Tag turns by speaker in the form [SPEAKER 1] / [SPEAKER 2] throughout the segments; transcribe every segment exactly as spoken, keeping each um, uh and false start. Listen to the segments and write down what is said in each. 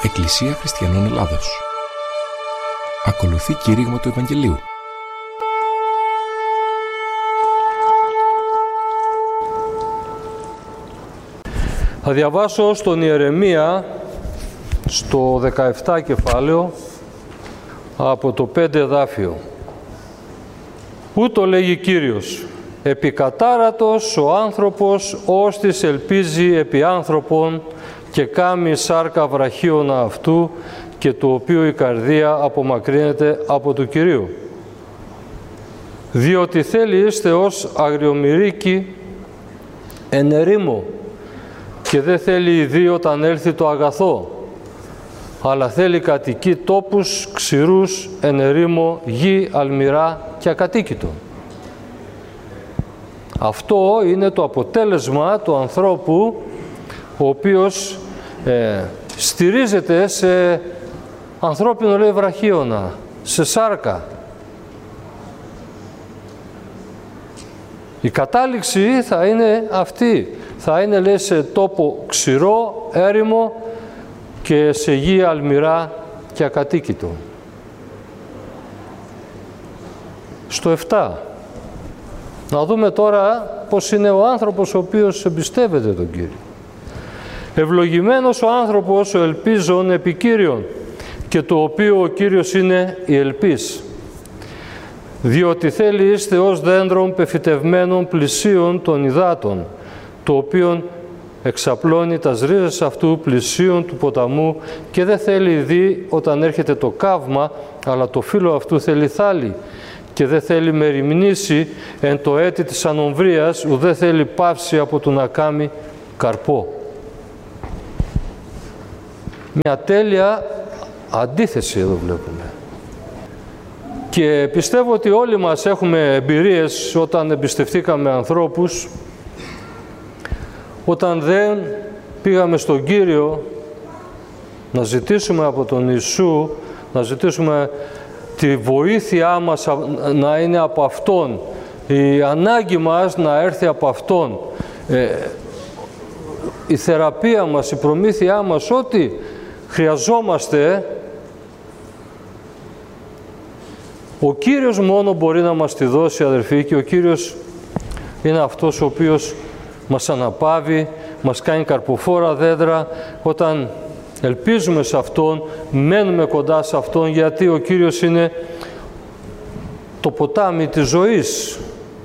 [SPEAKER 1] Εκκλησία Χριστιανών Ελλάδος. Ακολουθεί κήρυγμα του Ευαγγελίου.
[SPEAKER 2] Θα διαβάσω στον Ιερεμία, στο δεκαεπτά κεφάλαιο, από το πέντε εδάφιο. Ούτω λέγει Κύριος, επικατάρατος ο άνθρωπος ώστις ελπίζει επί άνθρωπον και κάμει σάρκα βραχίωνα αυτού και το οποίο η καρδία απομακρύνεται από του Κυρίου. Διότι θέλει είστε ως αγριομυρίκη εν ερήμο και δεν θέλει ειδή όταν έλθει το αγαθό, αλλά θέλει κατοικεί τόπους ξηρούς εν ερήμο, γη αλμυρά και ακατοίκητο. Αυτό είναι το αποτέλεσμα του ανθρώπου ο οποίος ε, στηρίζεται σε ανθρώπινο λέει βραχίωνα, σε σάρκα. Η κατάληξη θα είναι αυτή. Θα είναι λέει σε τόπο ξηρό, έρημο και σε γη αλμυρά και ακατοίκητο. Στο επτά. Να δούμε τώρα πώς είναι ο άνθρωπος ο οποίος εμπιστεύεται τον Κύριο. Ευλογημένος ο άνθρωπος ο ελπίζων επί Κύριον και το οποίο ο Κύριος είναι η ελπίς. Διότι θέλει είστε ως δέντρων πεφυτευμένων πλησίων των υδάτων, το οποίον εξαπλώνει τας ρίζες αυτού πλησίων του ποταμού και δεν θέλει ειδή όταν έρχεται το καύμα, αλλά το φύλλο αυτού θέλει θάλη και δεν θέλει μεριμνήσει εν το έτη της ανομβρίας, ουδέ θέλει πάυση από του να κάμει καρπό. Μια τέλεια αντίθεση εδώ βλέπουμε. Και πιστεύω ότι όλοι μας έχουμε εμπειρίες όταν εμπιστευτήκαμε ανθρώπους, όταν δεν πήγαμε στον Κύριο να ζητήσουμε από τον Ιησού, να ζητήσουμε τη βοήθειά μας να είναι από Αυτόν, η ανάγκη μας να έρθει από Αυτόν, ε, η θεραπεία μας, η προμήθειά μας, ό,τι χρειαζόμαστε, ο Κύριος μόνο μπορεί να μας τη δώσει, αδερφοί, και ο Κύριος είναι αυτός ο οποίος μας αναπαύει, μας κάνει καρποφόρα δέντρα. Όταν ελπίζουμε σε Αυτόν, μένουμε κοντά σε Αυτόν, γιατί ο Κύριος είναι το ποτάμι της ζωής.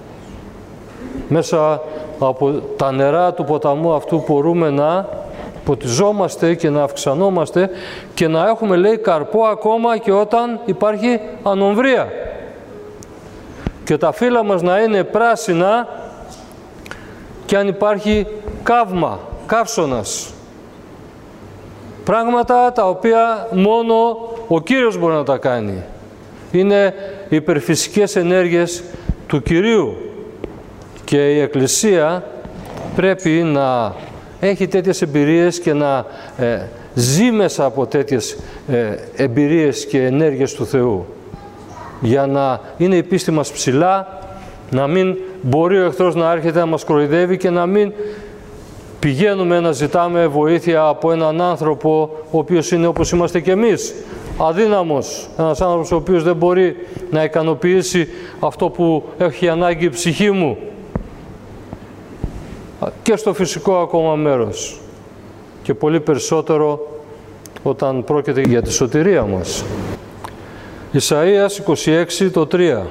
[SPEAKER 2] Μέσα από τα νερά του ποταμού αυτού μπορούμε να ποτιζόμαστε και να αυξανόμαστε και να έχουμε, λέει, καρπό ακόμα και όταν υπάρχει ανομβρία. Και τα φύλλα μας να είναι πράσινα και αν υπάρχει καύμα, καύσωνας. Πράγματα τα οποία μόνο ο Κύριος μπορεί να τα κάνει. Είναι υπερφυσικές ενέργειες του Κυρίου και η Εκκλησία πρέπει να έχει τέτοιες εμπειρίες και να ε, ζει μέσα από τέτοιες ε, εμπειρίες και ενέργειες του Θεού, για να είναι η πίστη μας ψηλά, να μην μπορεί ο εχθρός να έρχεται να μας κοροϊδεύει και να μην πηγαίνουμε να ζητάμε βοήθεια από έναν άνθρωπο ο οποίος είναι όπως είμαστε κι εμείς, αδύναμος, ένας άνθρωπος ο οποίος δεν μπορεί να ικανοποιήσει αυτό που έχει ανάγκη η ψυχή μου, και στο φυσικό ακόμα μέρος, και πολύ περισσότερο όταν πρόκειται για τη σωτηρία μας. Ισαΐας είκοσι έξι το τρία.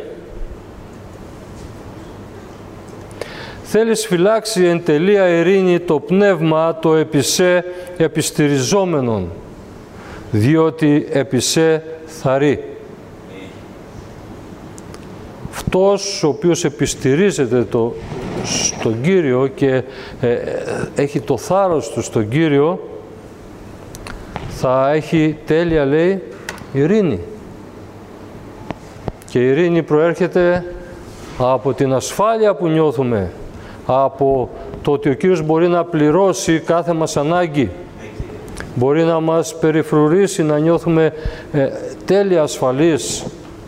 [SPEAKER 2] Θέλεις φυλάξει εν τελεία ειρήνη το πνεύμα το επισέ επιστηριζόμενον, διότι επισέ θαρεί. Αυτός ο οποίος επιστηρίζεται το, στον Κύριο και ε, έχει το θάρρος του στον Κύριο, θα έχει τέλεια, λέει, ειρήνη. Και η ειρήνη προέρχεται από την ασφάλεια που νιώθουμε, από το ότι ο Κύριος μπορεί να πληρώσει κάθε μας ανάγκη, μπορεί να μας περιφρουρήσει, να νιώθουμε ε, τέλεια ασφαλείς,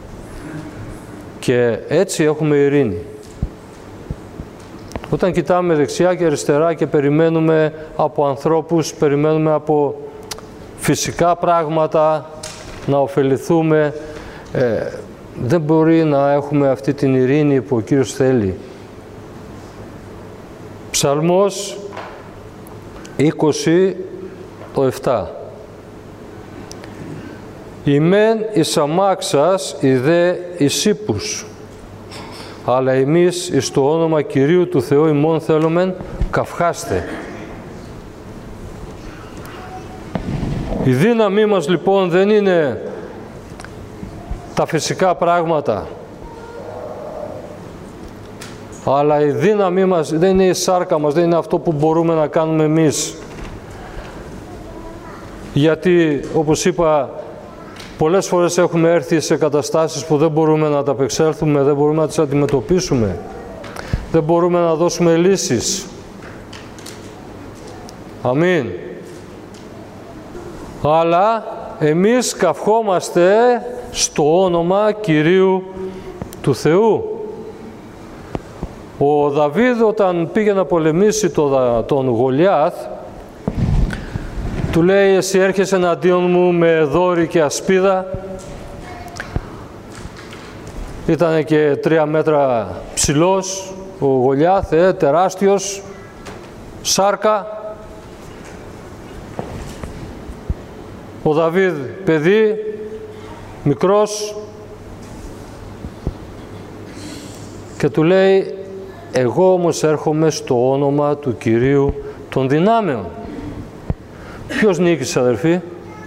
[SPEAKER 2] και έτσι έχουμε ειρήνη. Όταν κοιτάμε δεξιά και αριστερά και περιμένουμε από ανθρώπους, περιμένουμε από φυσικά πράγματα, να ωφεληθούμε. Ε, δεν μπορεί να έχουμε αυτή την ειρήνη που ο Κύριος θέλει. Ψαλμός είκοσι, το επτά. «Ημέν εις αμάξας, οι δε εις ύπους, αλλά εμείς εις το όνομα Κυρίου του Θεού ημών θέλομεν καυχάστε». Η δύναμή μας λοιπόν δεν είναι τα φυσικά πράγματα, αλλά η δύναμή μας δεν είναι η σάρκα μας, δεν είναι αυτό που μπορούμε να κάνουμε εμείς. Γιατί, όπως είπα, πολλές φορές έχουμε έρθει σε καταστάσεις που δεν μπορούμε να τα απεξέλθουμε, δεν μπορούμε να τις αντιμετωπίσουμε, δεν μπορούμε να δώσουμε λύσεις. Αμήν. Αλλά εμείς καυχόμαστε στο όνομα Κυρίου του Θεού. Ο Δαβίδ όταν πήγε να πολεμήσει τον Γολιάθ, του λέει, εσύ έρχεσαι εναντίον μου με δόρυ και ασπίδα. Ήτανε και τρία μέτρα ψηλός ο Γολιάθ, ε, τεράστιος, σάρκα. Ο Δαβίδ παιδί, μικρός, και του λέει, εγώ όμως έρχομαι στο όνομα του Κυρίου των δυνάμεων. Ποιος νίκησε, αδερφοί?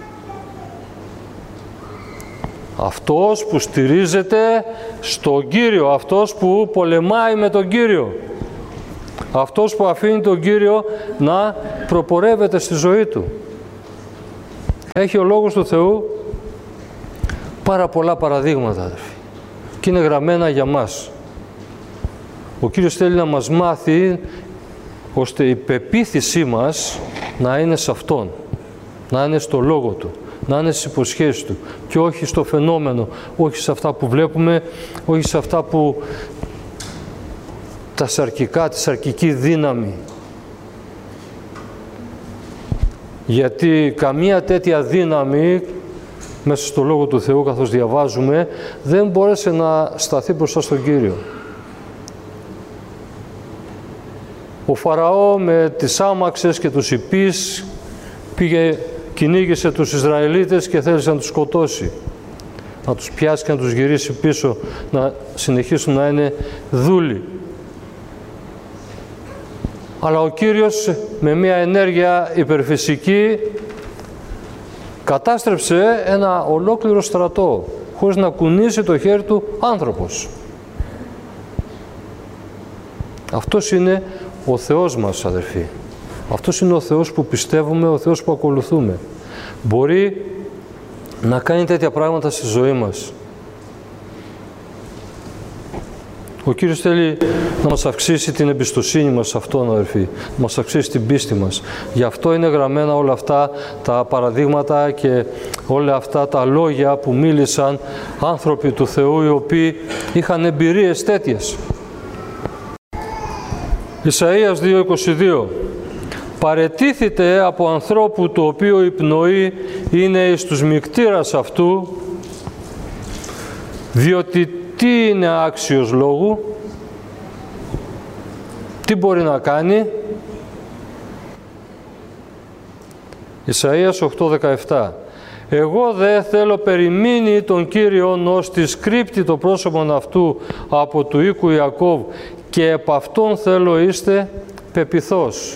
[SPEAKER 2] Αυτός που στηρίζεται στον Κύριο, αυτός που πολεμάει με τον Κύριο, αυτός που αφήνει τον Κύριο να προπορεύεται στη ζωή του. Έχει ο Λόγος του Θεού πάρα πολλά παραδείγματα, αδερφοί, και είναι γραμμένα για μας. Ο Κύριος θέλει να μας μάθει ώστε η πεποίθησή μας να είναι σε Αυτόν, να είναι στο Λόγο Του, να είναι στις υποσχέσεις Του και όχι στο φαινόμενο, όχι σε αυτά που βλέπουμε, όχι σε αυτά που τα σαρκικά, τη σαρκική δύναμη. Γιατί καμία τέτοια δύναμη μέσα στο Λόγο του Θεού, καθώς διαβάζουμε, δεν μπόρεσε να σταθεί μπροστά στον Κύριο. Ο Φαραώ με τις άμαξες και τους ιππείς πήγε, κυνήγησε τους Ισραηλίτες και θέλησε να τους σκοτώσει, να τους πιάσει και να τους γυρίσει πίσω, να συνεχίσουν να είναι δούλοι. Αλλά ο Κύριος με μια ενέργεια υπερφυσική κατάστρεψε ένα ολόκληρο στρατό, χωρίς να κουνήσει το χέρι του άνθρωπος. Αυτός είναι ο Θεός μας, αδερφοί. Αυτός είναι ο Θεός που πιστεύουμε, ο Θεός που ακολουθούμε. Μπορεί να κάνει τέτοια πράγματα στη ζωή μας. Ο Κύριος θέλει να μας αυξήσει την εμπιστοσύνη μας σε Αυτόν, αδερφοί, να μας αυξήσει την πίστη μας. Γι' αυτό είναι γραμμένα όλα αυτά τα παραδείγματα και όλα αυτά τα λόγια που μίλησαν άνθρωποι του Θεού, οι οποίοι είχαν εμπειρίες τέτοιες. Ισαΐας δύο είκοσι δύο. Παρετήθητε από ανθρώπου το οποίο η πνοή είναι εις τους μικτήρας αυτού, διότι τι είναι άξιος λόγου, τι μπορεί να κάνει. Ισαΐας οκτώ δεκαεπτά. Εγώ δε θέλω περιμείνει τον Κύριον ως τη κρύπτει το πρόσωπον αυτού από του οίκου Ιακώβ και επ' αυτόν θέλω είστε πεποιθώς.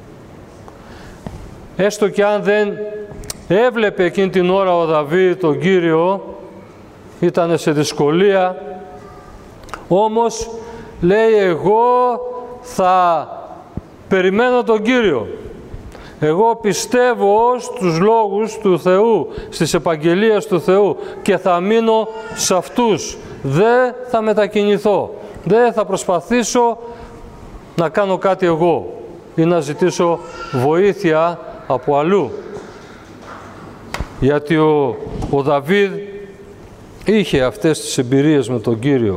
[SPEAKER 2] Έστω και αν δεν έβλεπε εκείνη την ώρα ο Δαβίδ τον Κύριο, ήταν σε δυσκολία, όμως λέει εγώ θα περιμένω τον Κύριο. Εγώ πιστεύω στους λόγους του Θεού, στις επαγγελίες του Θεού και θα μείνω σε αυτούς. Δεν θα μετακινηθώ. Δεν θα προσπαθήσω να κάνω κάτι εγώ ή να ζητήσω βοήθεια από αλλού. Γιατί ο, ο Δαβίδ είχε αυτές τις εμπειρίες με τον Κύριο.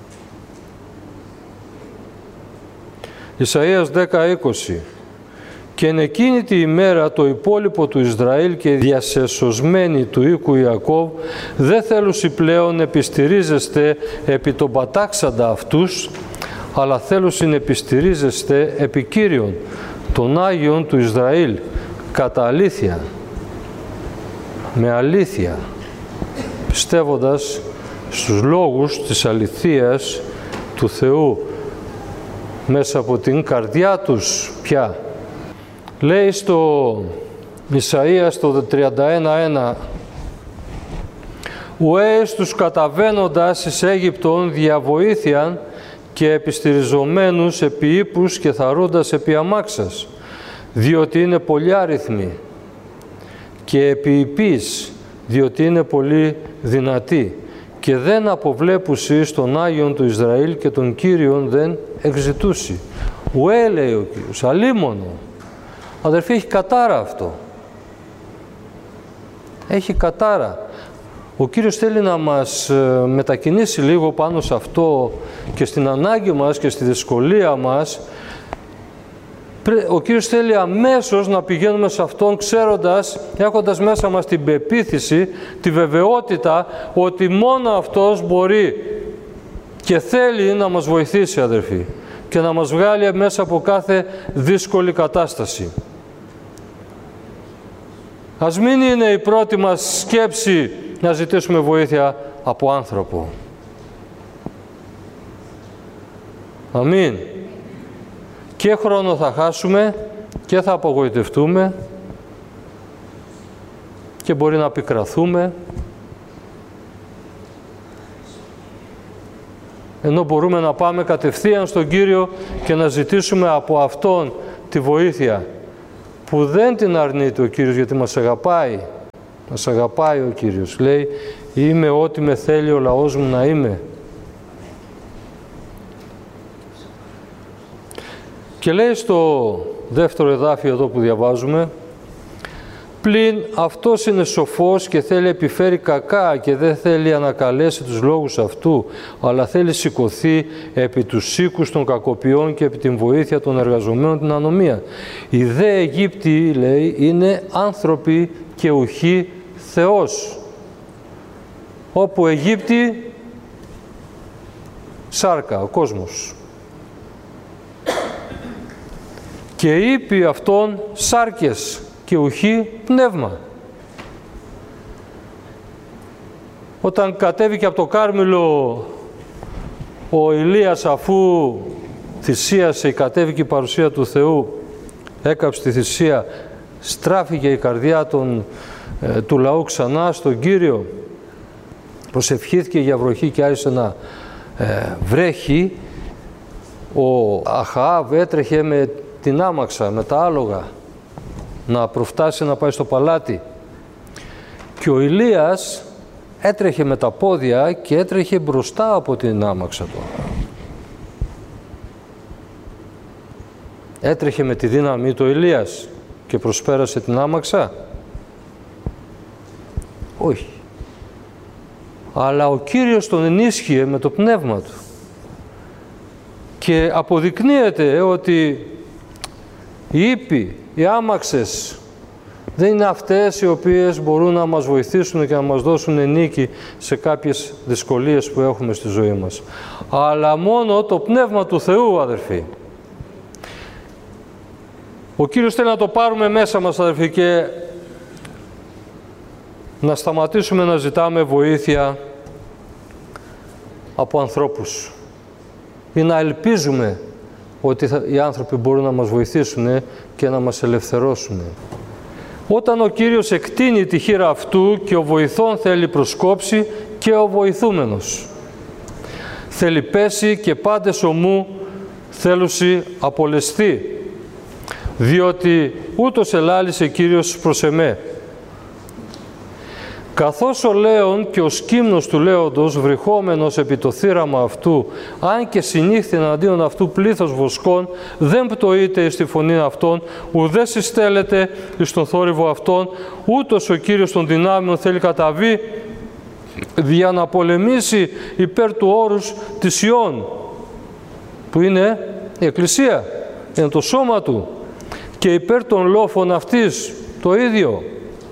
[SPEAKER 2] Ισαΐας δέκα είκοσι. Και εν εκείνη τη ημέρα το υπόλοιπο του Ισραήλ και οι διασεσωσμένοι του οίκου Ιακώβ δεν θέλουσι πλέον επιστηρίζεστε επί τον πατάξαντα αυτούς, αλλά θέλουσιν επιστηρίζεστε επί Κύριον, των Άγιων του Ισραήλ, κατά αλήθεια, με αλήθεια, πιστεύοντας στους λόγους της αληθείας του Θεού, μέσα από την καρδιά τους πια. Λέει στο Ισαΐα στο τριάντα ένα ένα, «Ουέες τους καταβαίνοντας εις Αίγυπτον διαβοήθειαν και επιστηριζομένους επί ύπους και θαρούντας επί αμάξας, διότι είναι πολύ άριθμοι, και επί υπείς, διότι είναι πολύ δυνατοί, και δεν αποβλέπουσι στον Άγιον του Ισραήλ και τον Κύριον δεν εξητούσι». Ουέ, λέει ο Κύριος, αλίμονο. Αδερφοί, έχει κατάρα αυτό. Έχει κατάρα. Ο Κύριος θέλει να μας μετακινήσει λίγο πάνω σε αυτό και στην ανάγκη μας και στη δυσκολία μας. Ο Κύριος θέλει αμέσως να πηγαίνουμε σε Αυτόν, ξέροντας, έχοντας μέσα μας την πεποίθηση, τη βεβαιότητα ότι μόνο Αυτός μπορεί και θέλει να μας βοηθήσει, αδερφοί, και να μας βγάλει μέσα από κάθε δύσκολη κατάσταση. Ας μην είναι η πρώτη μας σκέψη να ζητήσουμε βοήθεια από άνθρωπο. Αμήν. Και χρόνο θα χάσουμε και θα απογοητευτούμε και μπορεί να πικραθούμε, ενώ μπορούμε να πάμε κατευθείαν στον Κύριο και να ζητήσουμε από Αυτόν τη βοήθεια, που δεν την αρνείται ο Κύριος, γιατί μας αγαπάει. Μας αγαπάει ο Κύριος. Λέει, είμαι ό,τι με θέλει ο λαός μου να είμαι. Και λέει στο δεύτερο εδάφιο εδώ που διαβάζουμε, πλην αυτός είναι σοφός και θέλει επιφέρει κακά και δεν θέλει ανακαλέσει τους λόγους αυτού, αλλά θέλει σηκωθεί επί τους οίκους των κακοποιών και επί την βοήθεια των εργαζομένων την ανομία. Οι δε Αιγύπτιοι, λέει, είναι άνθρωποι και ουχοί Θεός. Όπου Αιγύπτιοι, σάρκα, ο κόσμος. Και είπε αυτόν σάρκες και ουχή πνεύμα. Όταν κατέβηκε από το Κάρμηλο ο Ηλίας, αφού θυσίασε, κατέβηκε η παρουσία του Θεού, έκαψε τη θυσία, στράφηκε η καρδιά των, ε, του λαού ξανά στον Κύριο, προσευχήθηκε για βροχή και άρχισε να ε, βρέχει, ο Αχαάβ έτρεχε με την άμαξα, με τα άλογα, να προφτάσει να πάει στο παλάτι. Και ο Ηλίας έτρεχε με τα πόδια και έτρεχε μπροστά από την άμαξα του. Έτρεχε με τη δύναμη του Ηλίας και προσπέρασε την άμαξα. Όχι. Αλλά ο Κύριος τον ενίσχυε με το πνεύμα του. Και αποδεικνύεται ότι οι ύποι, οι άμαξες δεν είναι αυτές οι οποίες μπορούν να μας βοηθήσουν και να μας δώσουν νίκη σε κάποιες δυσκολίες που έχουμε στη ζωή μας. Αλλά μόνο το Πνεύμα του Θεού, αδερφοί. Ο Κύριος θέλει να το πάρουμε μέσα μας, αδερφοί, και να σταματήσουμε να ζητάμε βοήθεια από ανθρώπους ή να ελπίζουμε ότι θα, οι άνθρωποι μπορούν να μας βοηθήσουν και να μας ελευθερώσουν. Όταν ο Κύριος εκτείνει τη χείρα αυτού και ο βοηθών θέλει προσκόψει και ο βοηθούμενος θέλει πέσει και πάντες ομού θέλουσι απολεσθεί, διότι ούτως ελάλησε Κύριος προς εμέ. Καθώς ο λέον και ο σκύμνος του λέοντος βρυχόμενος επί το θύραμα αυτού, αν και συνήχθη εναντίον αυτού πλήθος βοσκών, δεν πτωείται εις τη φωνή αυτών, ουδέ συστέλλεται εις τον θόρυβο αυτών, ούτως ο Κύριος των δυνάμεων θέλει καταβεί, δια να πολεμήσει υπέρ του όρους της Ιών, που είναι η Εκκλησία, είναι το σώμα του, και υπέρ των λόφων αυτής το ίδιο.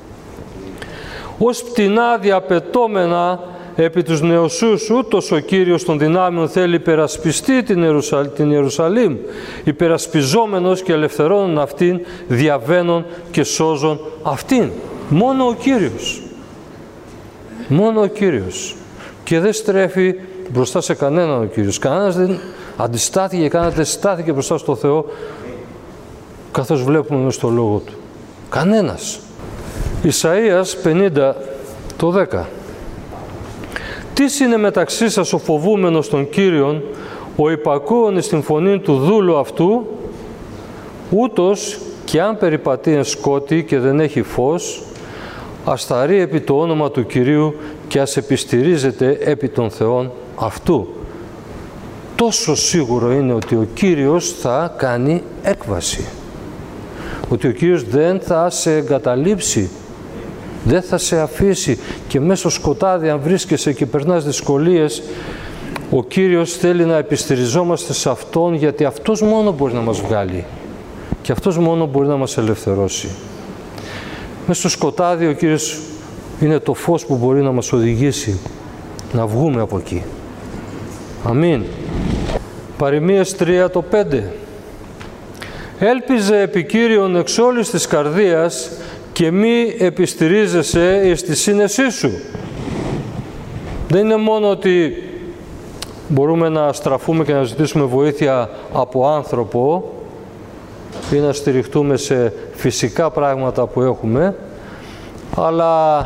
[SPEAKER 2] Ως πτηνά διαπετώμενα επί τους νεοσούς, ούτως ο Κύριος των δυνάμεων θέλει υπερασπιστεί την, Ιερουσαλ, την Ιερουσαλήμ, υπερασπιζόμενος και ελευθερώνων αυτήν, διαβαίνων και σώζων αυτήν. Μόνο ο Κύριος. Μόνο ο Κύριος. Και δεν στρέφει μπροστά σε κανέναν ο Κύριος. Κανένας δεν αντιστάθηκε, κανένας δεν στάθηκε μπροστά στο Θεό, καθώς βλέπουμε μες στο λόγο Του. Κανένας. Ισαΐας πενήντα, το δέκα. «Τίς είναι μεταξύ σας ο φοβούμενος των Κύριων, ο υπακούων εις την φωνή του δούλου αυτού, ούτως και αν περιπατεί εν σκότη και δεν έχει φως, ασταρεί επί το όνομα του Κυρίου και ας επιστηρίζεται επί των Θεών αυτού». Τόσο σίγουρο είναι ότι ο Κύριος θα κάνει έκβαση. Ότι ο Κύριος δεν θα σε εγκαταλείψει, δεν θα σε αφήσει, και μέσα στο σκοτάδι αν βρίσκεσαι και περνάς δυσκολίες, ο Κύριος θέλει να επιστηριζόμαστε σε Αυτόν, γιατί Αυτός μόνο μπορεί να μας βγάλει και Αυτός μόνο μπορεί να μας ελευθερώσει. Μέσα στο σκοτάδι ο Κύριος είναι το φως που μπορεί να μας οδηγήσει να βγούμε από εκεί. Αμήν. Παροιμίες τρία, το πέντε. «Έλπιζε επί Κύριον εξ όλης της καρδίας και μη επιστηρίζεσαι εις τη σύνεσή σου». Δεν είναι μόνο ότι μπορούμε να στραφούμε και να ζητήσουμε βοήθεια από άνθρωπο ή να στηριχτούμε σε φυσικά πράγματα που έχουμε, αλλά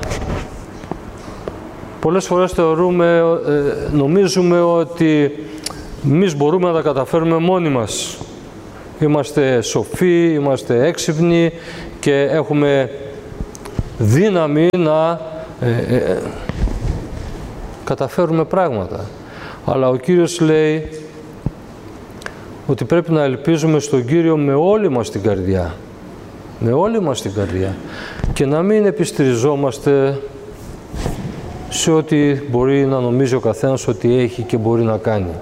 [SPEAKER 2] πολλές φορές θεωρούμε, νομίζουμε ότι εμείς μπορούμε να τα καταφέρουμε μόνοι μας. Είμαστε σοφοί, είμαστε έξυπνοι και έχουμε δύναμη να ε, ε, καταφέρουμε πράγματα. Αλλά ο Κύριος λέει ότι πρέπει να ελπίζουμε στον Κύριο με όλη μας την καρδιά. Με όλη μας την καρδιά. Και να μην επιστηριζόμαστε σε ό,τι μπορεί να νομίζει ο καθένας ότι έχει και μπορεί να κάνει.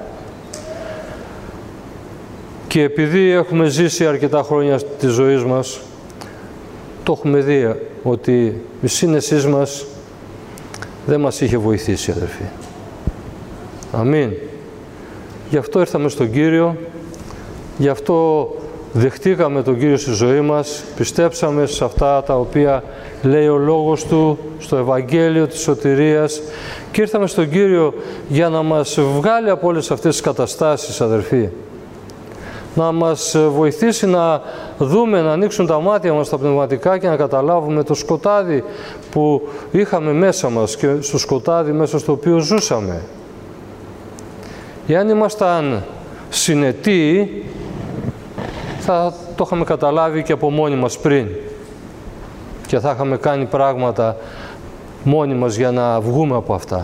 [SPEAKER 2] Και επειδή έχουμε ζήσει αρκετά χρόνια της ζωής μας, το έχουμε δει ότι η σύνεσής μας δεν μας είχε βοηθήσει, αδερφοί. Αμήν. Γι' αυτό ήρθαμε στον Κύριο, γι' αυτό δεχτήκαμε τον Κύριο στη ζωή μας, πιστέψαμε σε αυτά τα οποία λέει ο Λόγος Του, στο Ευαγγέλιο της σωτηρίας, και ήρθαμε στον Κύριο για να μας βγάλει από όλες αυτές τις καταστάσεις, αδερφοί. Να μας βοηθήσει να δούμε, να ανοίξουν τα μάτια μας τα πνευματικά και να καταλάβουμε το σκοτάδι που είχαμε μέσα μας και στο σκοτάδι μέσα στο οποίο ζούσαμε. Εάν ήμασταν συνετοί, θα το είχαμε καταλάβει και από μόνοι μας πριν και θα είχαμε κάνει πράγματα μόνοι μας για να βγούμε από αυτά.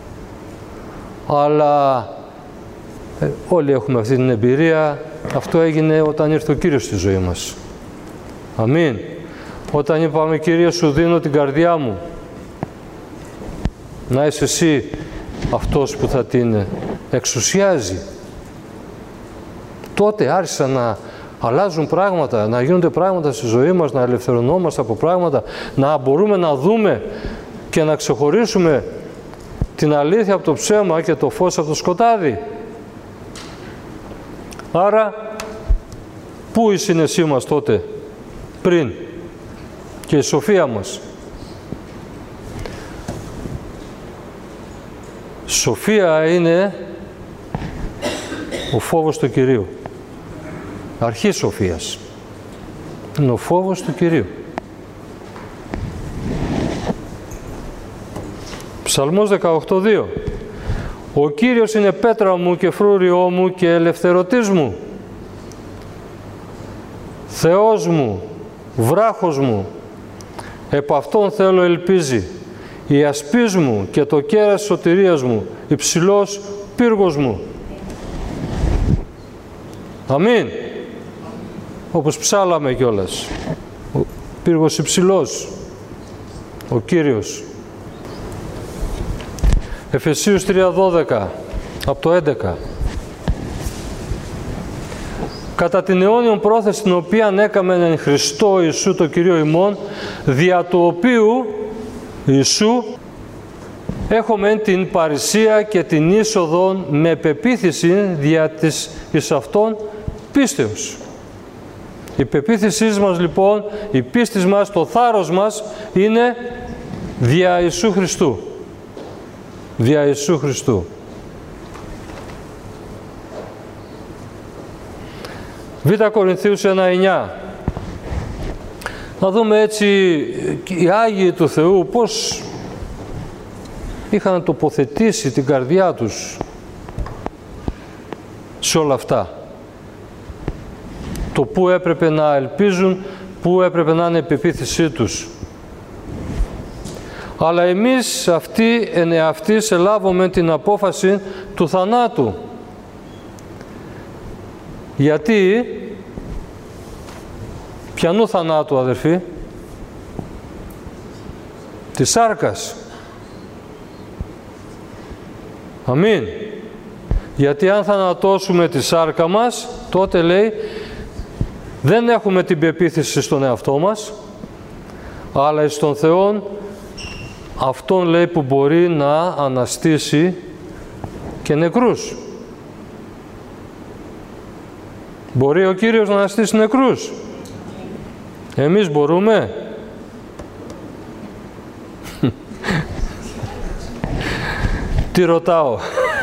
[SPEAKER 2] Αλλά ε, όλοι έχουμε αυτή την εμπειρία. Αυτό έγινε όταν ήρθε ο Κύριος στη ζωή μας. Αμήν. Όταν είπαμε, Κύριε, σου δίνω την καρδιά μου, να είσαι εσύ αυτός που θα την εξουσιάζει. Τότε άρχισαν να αλλάζουν πράγματα, να γίνονται πράγματα στη ζωή μας, να ελευθερωνόμαστε από πράγματα, να μπορούμε να δούμε και να ξεχωρίσουμε την αλήθεια από το ψέμα και το φως από το σκοτάδι. Άρα, πού η σύνεσή μας τότε, πριν, και η σοφία μας? Σοφία είναι ο φόβος του Κυρίου. Αρχή σοφίας είναι ο φόβος του Κυρίου. Ψαλμός δεκαοκτώ δύο. Ο Κύριος είναι πέτρα μου και φρούριό μου και ελευθερωτής μου. Θεός μου, βράχος μου, επ' Αυτόν θέλω ελπίζει. Η ασπής μου και το κέρας της σωτηρίας μου, υψηλός πύργος μου. Αμήν. Όπως ψάλαμε κιόλας. Ο πύργος υψηλός. Ο Κύριος. Εφεσίους τρία δώδεκα, από το έντεκα. κατά την αιώνιον πρόθεση την οποία έκαμεν εν Χριστώ Ιησού το Κυρίο ημών, δια του οποίου Ιησού έχουμε την παρησία και την είσοδον με πεποίθηση δια της εις αυτόν πίστεως. Η πεποίθησή μας λοιπόν, η πίστης μας, το θάρρος μας είναι δια Ιησού Χριστού. Δια Ιησού Χριστού. Β Κορινθίους ένα εννιά. Να δούμε έτσι οι Άγιοι του Θεού πώς είχαν τοποθετήσει την καρδιά τους σε όλα αυτά. Το πού έπρεπε να ελπίζουν, πού έπρεπε να είναι η πεποίθησή τους. Αλλά εμείς αυτοί εν εαυτής ελάβουμε την απόφαση του θανάτου. Γιατί, ποιανού θανάτου αδερφοί? Της σάρκας. Αμήν. Γιατί αν θανατώσουμε τη σάρκα μας, τότε λέει, δεν έχουμε την πεποίθηση στον εαυτό μας, αλλά εις τον Θεόν, αυτόν λέει που μπορεί να αναστήσει και νεκρούς. Μπορεί ο Κύριος να αναστήσει νεκρούς. Εμείς μπορούμε. Τι ρωτάω.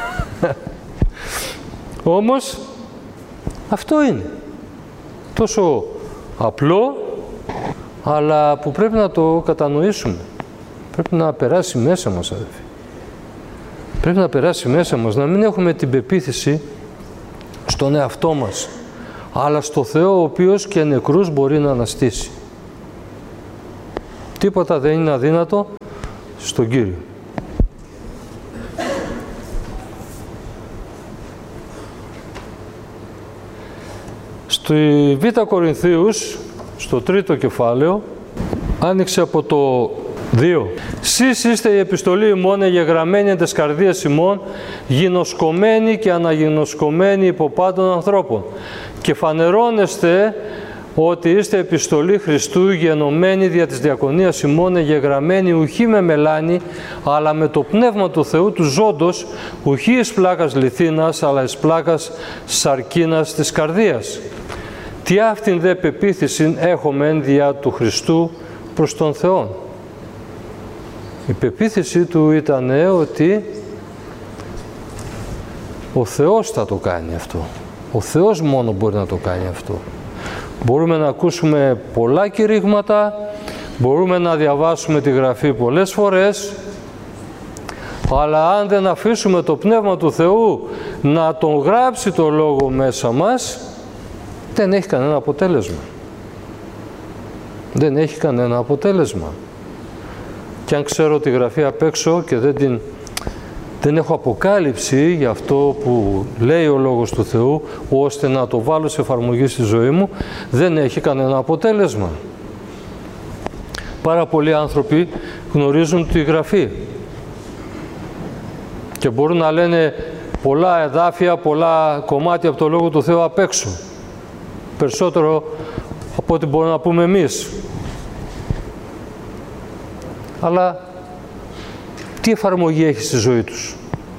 [SPEAKER 2] Όμως αυτό είναι. Τόσο απλό, αλλά που πρέπει να το κατανοήσουμε. Πρέπει να περάσει μέσα μας, αδελφοί. Πρέπει να περάσει μέσα μας, να μην έχουμε την πεποίθηση στον εαυτό μας, αλλά στο Θεό, ο οποίος και νεκρούς μπορεί να αναστήσει. Τίποτα δεν είναι αδύνατο στον Κύριο. Στη Β Κορινθίους, στο τρίτο κεφάλαιο, άνοιξε από το δύο. Σεις είστε η επιστολή ημών εγγεγραμμένη εν τες καρδίες ημών, γινωσκωμένη και αναγινωσκωμένη υπό πάντων ανθρώπων. Και φανερώνεστε ότι είστε επιστολή Χριστού γενομένη δια της διακονίας ημών, εγγεγραμμένη ουχή με μελάνη, αλλά με το πνεύμα του Θεού του ζώντος, ουχή εις πλάκας λιθίνας, αλλά εις πλάκας σαρκίνας της καρδίας. Τι αυτήν δε πεποίθησιν έχομεν δια του Χριστού προς τον Θεόν. Η πεποίθηση του ήταν ότι ο Θεός θα το κάνει αυτό. Ο Θεός μόνο μπορεί να το κάνει αυτό. Μπορούμε να ακούσουμε πολλά κηρύγματα, μπορούμε να διαβάσουμε τη Γραφή πολλές φορές, αλλά αν δεν αφήσουμε το Πνεύμα του Θεού να τον γράψει το Λόγο μέσα μας, δεν έχει κανένα αποτέλεσμα. Δεν έχει κανένα αποτέλεσμα. Και αν ξέρω τη Γραφή απ' έξω και δεν, την, δεν έχω αποκάλυψη για αυτό που λέει ο Λόγος του Θεού, ώστε να το βάλω σε εφαρμογή στη ζωή μου, δεν έχει κανένα αποτέλεσμα. Πάρα πολλοί άνθρωποι γνωρίζουν τη Γραφή και μπορούν να λένε πολλά εδάφια, πολλά κομμάτια από το Λόγο του Θεού απ' έξω. Περισσότερο από ό,τι μπορούμε να πούμε εμείς. Αλλά τι εφαρμογή έχει στη ζωή τους?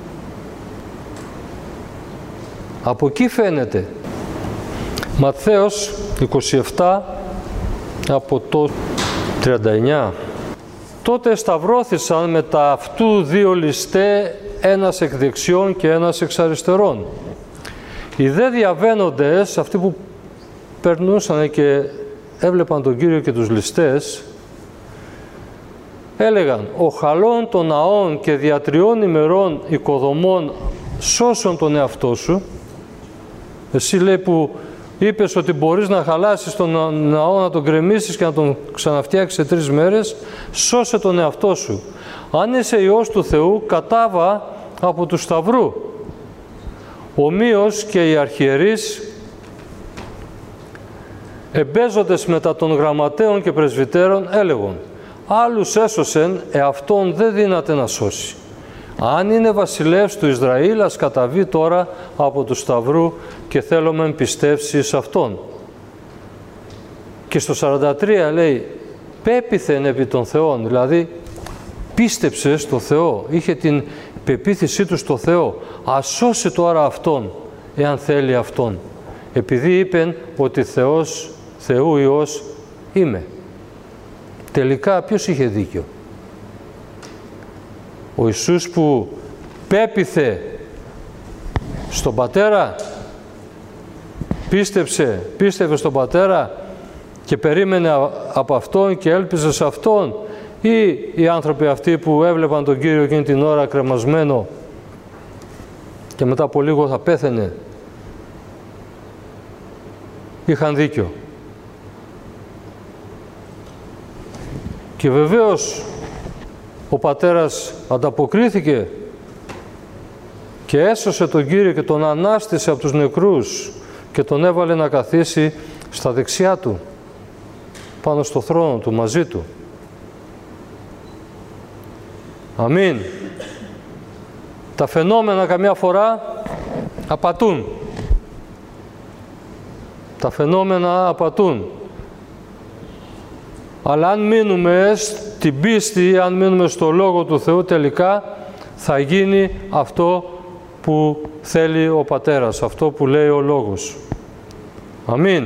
[SPEAKER 2] Από εκεί φαίνεται. Ματθαίος είκοσι επτά από το τριάντα εννιά. Τότε σταυρώθησαν μετά αυτού δύο ληστέ, ένας εκ δεξιών και ένας εξ αριστερών. Οι δε διαβαίνοντες, αυτοί που περνούσαν και έβλεπαν τον Κύριο και τους ληστές, έλεγαν, ο χαλών των ναών και δια τριών ημερών οικοδομών σώσον τον εαυτό σου. Εσύ λέει που είπες ότι μπορείς να χαλάσεις τον ναό, να τον γκρεμίσεις και να τον ξαναφτιάξεις σε τρεις μέρες, σώσε τον εαυτό σου. Αν είσαι Υιός του Θεού, κατάβα από του σταυρού. Ομοίως και οι αρχιερείς, εμπέζοντες μετά των γραμματέων και πρεσβυτέρων, έλεγον, άλλους έσωσεν, εαυτόν δεν δύναται να σώσει. Αν είναι βασιλεύς του Ισραήλ, ας καταβεί τώρα από του Σταυρού και θέλομεν πιστεύσει σε Αυτόν. Και στο σαράντα τρία λέει, πέπιθεν επί των Θεών, δηλαδή πίστεψε στο Θεό, είχε την πεποίθησή του στο Θεό. Ας σώσει τώρα Αυτόν, εάν θέλει Αυτόν. Επειδή είπεν ότι Θεός, Θεού Υιός είμαι. Τελικά ποιος είχε δίκιο? Ο Ιησούς που πέπιθε στον Πατέρα, πίστεψε, πίστευε στον Πατέρα και περίμενε από Αυτόν και έλπιζε σε Αυτόν, ή οι άνθρωποι αυτοί που έβλεπαν τον Κύριο εκείνη την ώρα κρεμασμένο και μετά από λίγο θα πέθαινε, είχαν δίκιο? Και βεβαίως ο Πατέρας ανταποκρίθηκε και έσωσε τον Κύριο και τον ανάστησε από τους νεκρούς και τον έβαλε να καθίσει στα δεξιά του, πάνω στο θρόνο του, μαζί του. Αμήν. Τα φαινόμενα καμιά φορά απατούν. Τα φαινόμενα απατούν. Αλλά αν μείνουμε στην πίστη, αν μείνουμε στο Λόγο του Θεού, τελικά θα γίνει αυτό που θέλει ο Πατέρας, αυτό που λέει ο Λόγος. Αμήν.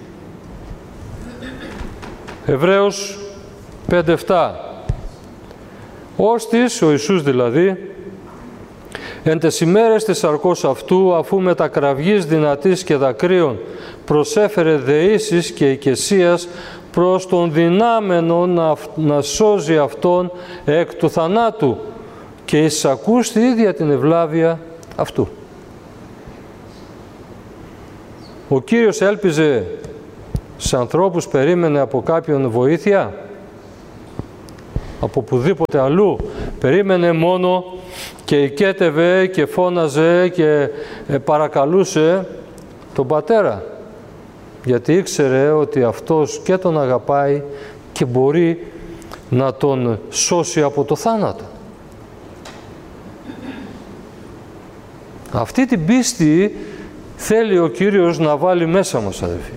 [SPEAKER 2] Εβραίους πέντε επτά. Ώστις, ο Ιησούς δηλαδή, εν τες ημέρες της σαρκός αυτού, αφού με τα κραυγής δυνατής και δακρύων προσέφερε δεήσεις και οικεσίας προς τον δυνάμενο να, να σώζει αυτόν εκ του θανάτου, και εισακούστη ίδια την ευλάβεια αυτού. Ο Κύριος έλπιζε σε ανθρώπους, περίμενε από κάποιον βοήθεια, από πουδήποτε αλλού? Περίμενε μόνο και οικέτευε και φώναζε και παρακαλούσε τον Πατέρα, γιατί ήξερε ότι Αυτός και τον αγαπάει και μπορεί να τον σώσει από το θάνατο. Αυτή την πίστη θέλει ο Κύριος να βάλει μέσα μας, αδελφοί.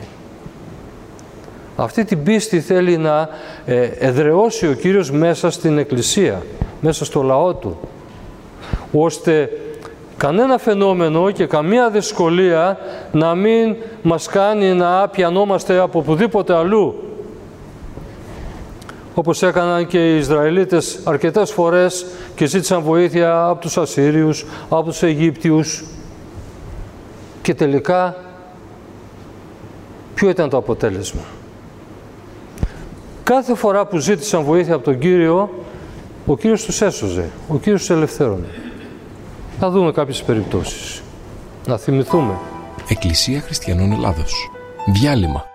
[SPEAKER 2] Αυτή την πίστη θέλει να ε, εδραιώσει ο Κύριος μέσα στην Εκκλησία, μέσα στο λαό Του, ώστε κανένα φαινόμενο και καμία δυσκολία να μην μας κάνει να πιανόμαστε από οπουδήποτε αλλού, όπως έκαναν και οι Ισραηλίτες αρκετές φορές και ζήτησαν βοήθεια από τους Ασσύριους, από τους Αιγύπτιους, και τελικά ποιο ήταν το αποτέλεσμα? Κάθε φορά που ζήτησαν βοήθεια από τον Κύριο, ο Κύριος τους έσωζε, ο Κύριος τους ελευθέρωνε. Θα δούμε κάποιες περιπτώσεις, να θυμηθούμε.
[SPEAKER 1] Εκκλησία Χριστιανών Ελλάδος. Διάλειμμα.